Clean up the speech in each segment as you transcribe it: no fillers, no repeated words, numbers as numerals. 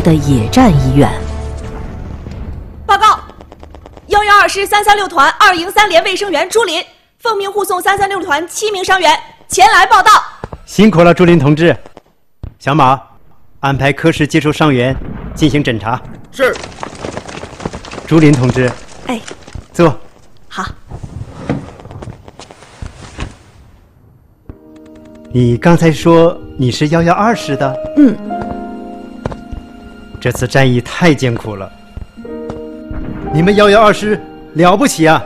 的野战医院。 报告，112师336团2营3连卫生员朱林奉命护送336团7名伤员前来报到。 辛苦了，朱林同志。小马，安排科室接收伤员进行诊查。 是。 朱林同志， 哎， 坐。 好。 你刚才说你是112师的？这次战役太艰苦了，你们112师了不起啊！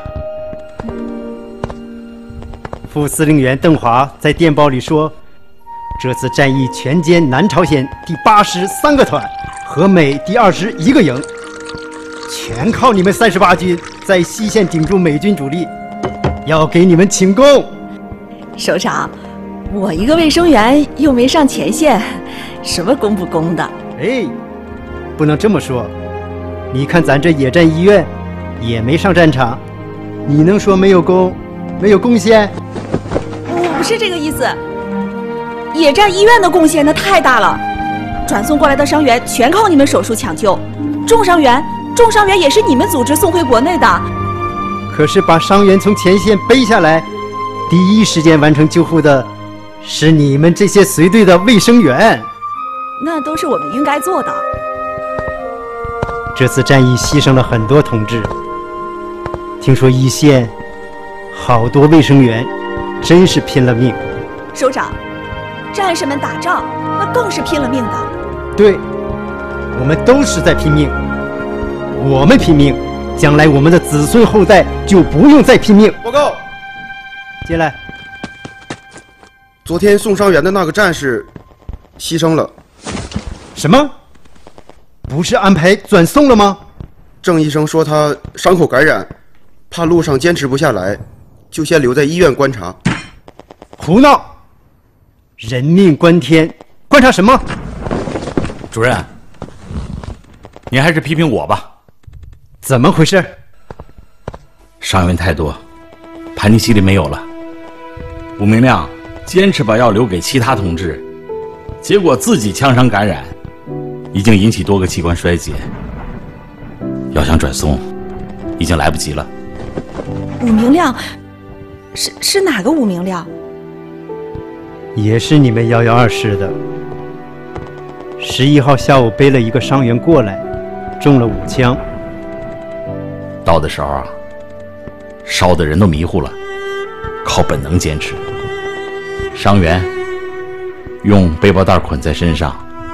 副司令员邓华在电报里说，这次战役全歼南朝鲜第8师3个团和美第2师1个营，全靠你们38军在西线顶住美军主力，要给你们请功。 首长，我一个卫生员又没上前线，什么功不功的？ 哎，不能这么说。你看咱这野战医院也没上战场，你能说没有功、没有贡献？ 我不是这个意思。野战医院的贡献那太大了，转送过来的伤员全靠你们手术抢救，重伤员也是你们组织送回国内的。 可是把伤员从前线背下来，第一时间完成救护的是你们这些随队的卫生员， 那都是我们应该做的。 这次战役牺牲了很多同志，听说一线好多卫生员真是拼了命。 首长，战士们打仗那更是拼了命的。 对，我们都是在拼命，我们拼命，将来我们的子孙后代就不用再拼命。 报告， 进来。 昨天送伤员的那个战士牺牲了。 什么？不是安排转送了吗？ 郑医生说他伤口感染，怕路上坚持不下来，就先留在医院观察。 胡闹！人命关天，观察什么？ 主任，您还是批评我吧。 怎么回事？ 伤员太多，盘尼西林没有了。吴明亮坚持把药留给其他同志，结果自己枪伤感染，已经引起多个器官衰竭。要想转送，已经来不及了。 武明亮，是哪个武明亮？ 也是你们112师的。11号下午背了一个伤员过来，中了5枪。 到的时候啊，烧的人都迷糊了，靠本能坚持。伤员用背包带捆在身上，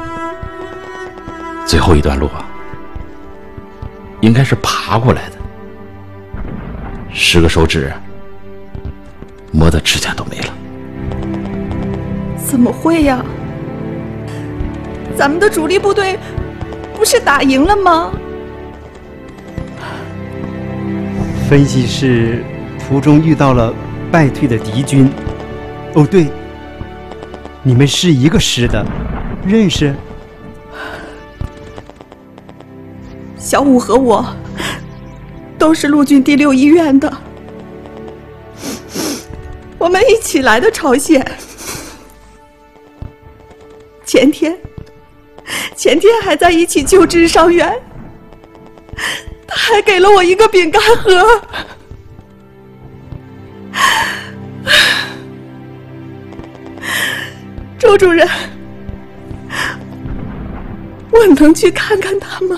最后一段路啊，应该是爬过来的。10个手指磨的指甲都没了。 怎么会呀？咱们的主力部队不是打赢了吗？ 分析是途中遇到了败退的敌军。哦对，你们是一个师的，认识？ 小武和我都是陆军第6医院的，我们一起来的朝鲜。前天还在一起救治伤员，他还给了我一个饼干盒。周主任，我能去看看他吗？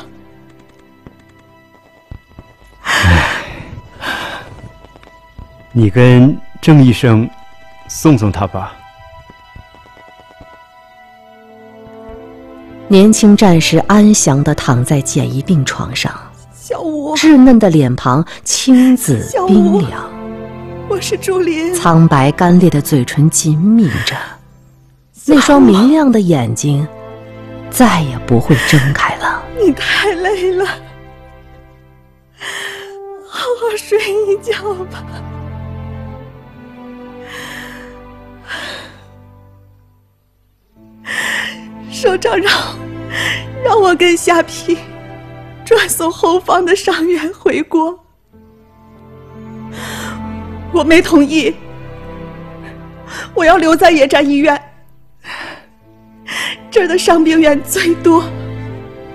你跟郑医生送送他吧。 年轻战士安详地躺在简易病床上， 小武， 稚嫩的脸庞青紫冰凉， 我是朱琳。 苍白干裂的嘴唇紧抿着，那双明亮的眼睛再也不会睁开了。 你太累了，好好睡一觉吧。首长让我跟夏皮转送后方的伤员回国，我没同意，我要留在野战医院，这儿的伤病员最多。